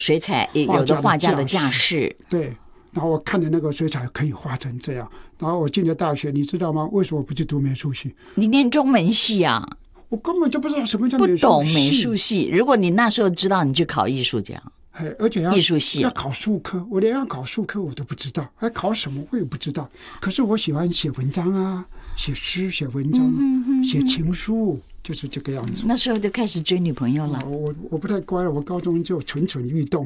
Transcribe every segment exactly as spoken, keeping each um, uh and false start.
水彩有的画家的架势， 对。然后我看的那个水彩可以画成这样，然后我进了大学，你知道吗？为什么不去读美术系？ 你念中文系啊？ 我根本就不知道什么叫美术系， 不懂美术系。如果你那时候知道，你去考艺术家， 而且要艺术系要考数科，我连要考数科我都不知道，还考什么我也不知道。可是我喜欢写文章啊，写诗、写文章、嗯、哼哼写情书，就是这个样子。 那时候就开始追女朋友了。 我我我不太乖了，我高中就蠢蠢欲动，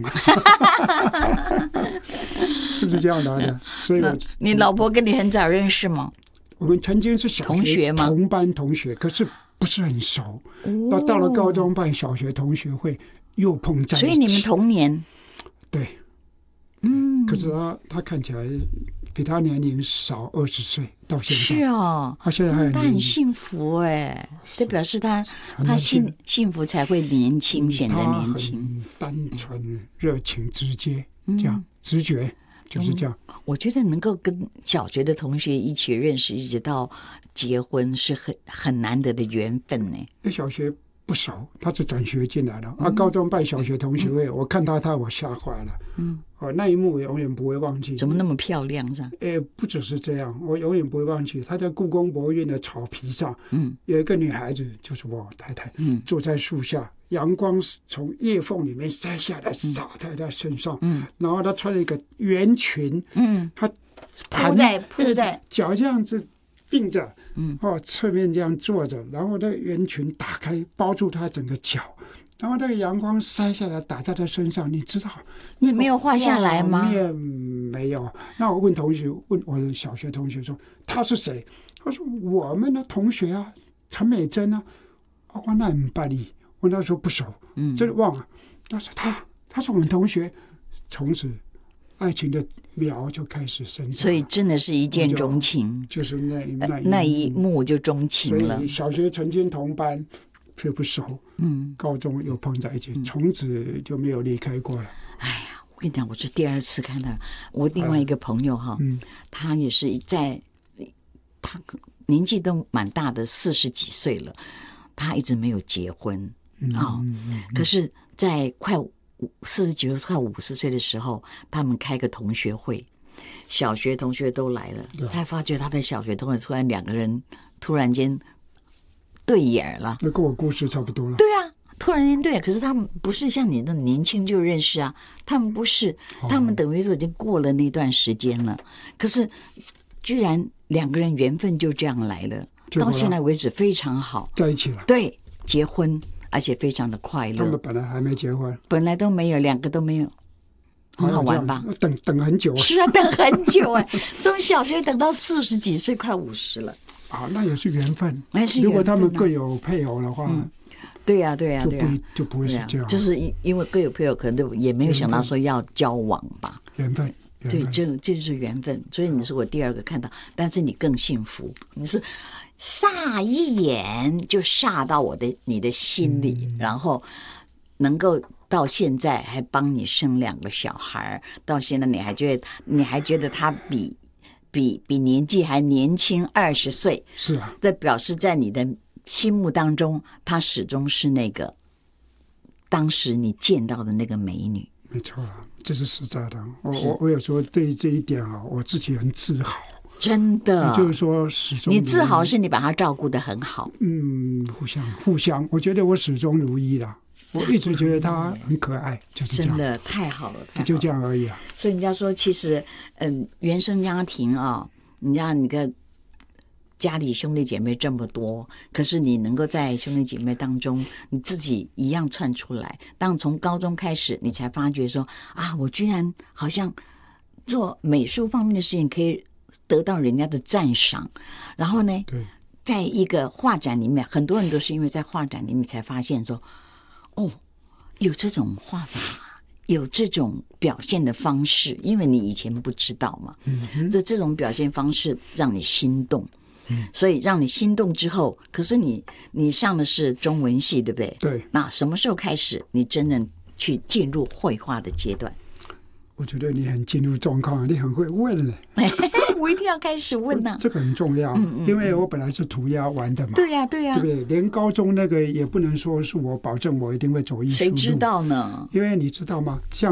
是不是这样来的？所以我你老婆跟你很早认识吗？ 我们曾经是小学同学吗？ 同班同学，可是不是很熟。到、哦、到了高中办小学同学会，又碰在一起。 所以你们同年？ 对， 嗯。 可是他他看起来比他年龄少二十岁，到现在是哦， 他现在还很他很幸福哎，这表示他他幸幸福才会年轻，显得年轻， 单纯、热情、直接，这样、嗯、直觉。就是这样、 嗯，我觉得能够跟小学的同学一起认识，一直到结婚，是很很难得的缘分呢。 那小学不熟，他是转学进来的，嗯、啊，高中办小学同学会，嗯、我看到他，我吓坏了。嗯，哦，那一幕我永远不会忘记。 怎么那么漂亮？是吧？ 诶，不只是这样，我永远不会忘记。他在故宫博物院的草皮上，嗯，有一个女孩子，就是我太太，嗯，坐在树下。阳光从叶缝里面晒下来，洒在她身上。嗯，然后她穿了一个圆裙。嗯，她铺在铺在脚这样子并着，嗯，哦，侧面这样坐着，然后那个圆裙打开，包住她整个脚，然后那个阳光晒下来打在她身上。你知道， 你没有画下来吗？ 没有。那我问同学，问我的小学同学说他是谁？他说我们的同学啊，陈美珍啊。我说那很巴黎。我那时候不熟，嗯，真的忘了。但是他，他是我们同学，从此爱情的苗就开始生长。 所以真的是一见钟情， 就, 就是那那那一幕就钟情了。 所以小学曾经同班，却不熟，嗯，高中又碰在一起，嗯、从此就没有离开过了。 哎呀，我跟你讲，我是第二次看到我另外一个朋友哈，嗯，他也是在，他年纪都蛮大的，四十几岁了，他一直没有结婚。哦，可是，在快四十几岁、快五十岁的时候，他们开个同学会，小学同学都来了，才发觉他的小学同学突然两个人突然间对眼了。 那跟我故事差不多了。 对啊，突然间对，可是他们不是像你那么年轻就认识啊，他们不是，他们等于说已经过了那段时间了，可是居然两个人缘分就这样来了，到现在为止非常好， 在一起了。 对，结婚。而且非常的快乐。 他们本来还没结婚， 本来都没有，两个都没有，很好玩吧？ 等等很久啊！ 是啊，等很久哎，从小学等到四十几岁，快五十了。 啊，那也是缘分。 那是缘分啊、 如果他们各有配偶的话，嗯、 对呀、啊，对呀、啊， 对呀、啊，就不会是这样。 就是因为各有配偶，可能都也没有想到说要交往吧。 缘分。 对，这这就是缘分。所以你是我第二个看到，但是你更幸福，你是。霎一眼就煞到我的你的心里、嗯、然后能够到现在还帮你生两个小孩，到现在你还觉得你还觉得他比比比年纪还年轻二十岁， 是啊， 这表示在你的心目当中他始终是那个当时你见到的那个美女。 没错啊，这是实在的。我我我有时候对这一点啊，我自己很自豪。 真的， 就是说始终你自豪是你把他照顾得很好。 嗯，互相互相，我觉得我始终如一啦。我一直觉得他很可爱，就是这样。 真的太好了，太好了， 就这样而已啊。 所以人家说，其实嗯，原生家庭啊，你看你的家里兄弟姐妹这么多，可是你能够在兄弟姐妹当中，你自己一样窜出来。当从高中开始，你才发觉说啊，我居然好像做美术方面的事情可以得到人家的赞赏，然后呢，在一个画展里面，很多人都是因为在画展里面才发现说，哦，有这种画法，有这种表现的方式，因为你以前不知道嘛，嗯，这这种表现方式让你心动，嗯，所以让你心动之后，可是你你上的是中文系，对不对？ 对。 那什么时候开始你真正去进入绘画的阶段？ 我觉得你很进入状况，你很会问了。 我一定要开始问呐、啊， 这个很重要，嗯嗯，因为我本来是涂鸦玩的嘛。 对呀、啊，对呀、啊， 对不对？连高中那个也不能说是我保证我一定会走艺术路， 谁知道呢？ 因为你知道吗？像